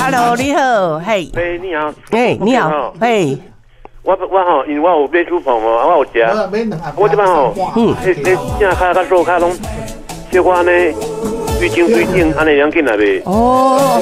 ，Hello， 你好，嘿， 喂，你好， 你好，嘿， 我吼，因为我有买猪棚哦，我有食，我这摆吼，正骹手骹拢小可呢，水晶安尼样紧来袂？ 哦，